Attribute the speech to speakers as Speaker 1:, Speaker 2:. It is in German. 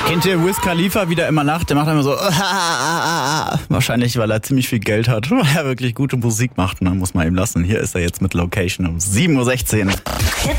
Speaker 1: Kennt ihr Wiz Khalifa, wie der immer lacht? Der macht immer so wahrscheinlich, weil er ziemlich viel Geld hat, weil er wirklich gute Musik macht. Und dann muss man ihm lassen. Hier ist er jetzt mit Location um 7:16 Uhr.